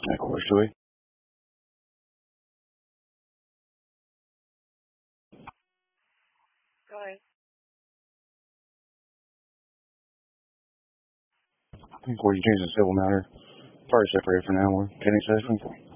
Of course, Joey. Go ahead. I think we're using a civil matter. Probably separated for now. We're getting session.